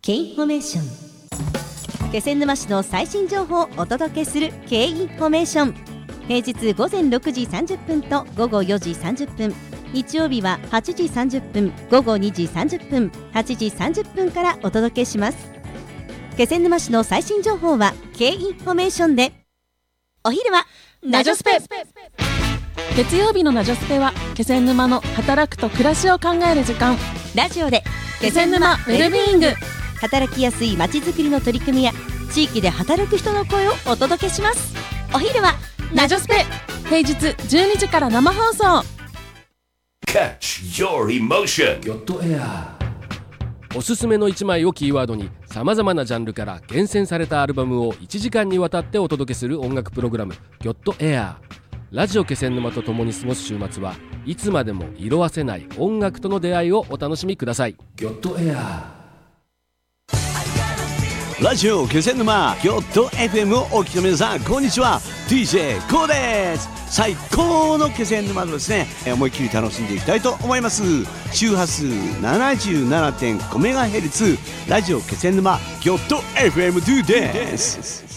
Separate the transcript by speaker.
Speaker 1: K インフォメーション、気仙沼市の最新情報をお届けする K インフォメーション。平日午前6時30分と午後4時30分、日曜日は8時30分、午後2時30分、8時30分からお届けします。気仙沼市の最新情報は K インフォメーションで。お昼はナジョスペ。
Speaker 2: 月曜日のナジョスペは気仙沼の働くと暮らしを考える時間。
Speaker 1: ラジオで
Speaker 2: 気仙沼ウェルビーイング。
Speaker 1: 働きやすいまちづくりの取り組みや地域で働く人の声をお届けします。お昼は
Speaker 2: ナジョスペ、平日12時から生放送。
Speaker 3: Catch your emotion.
Speaker 4: ギョットエア。おすすめの1枚をキーワードにさまざまなジャンルから厳選されたアルバムを1時間にわたってお届けする音楽プログラムギョットエア。ラジオ気仙沼と共に過ごす週末はいつまでも色あせない音楽との出会いをお楽しみください。 ギョットエア。
Speaker 5: ラジオ気仙沼ギョット FM をお聞きの皆さん、こんにちは。 DJ コーです。最高の気仙沼のですね、思いっきり楽しんでいきたいと思います。周波数 77.5MHz ラジオ気仙沼ギョット FM2 です。